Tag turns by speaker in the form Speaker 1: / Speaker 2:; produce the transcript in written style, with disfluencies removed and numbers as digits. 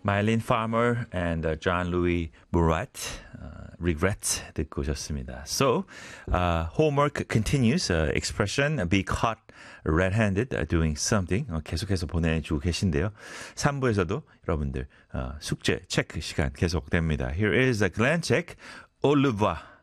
Speaker 1: Mylene Farmer and John Louis Murat, Regret 듣고 오셨습니다. So, homework continues. Expression, be caught red-handed doing something. 계속해서 보내주고 계신데요. 3부에서도 여러분들 숙제 체크 시간 계속됩니다. Here is a Glenn check. Au revoir.